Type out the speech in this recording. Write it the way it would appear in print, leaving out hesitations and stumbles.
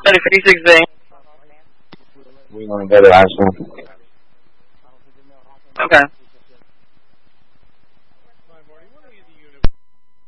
36B. We want to go to the last one. Okay.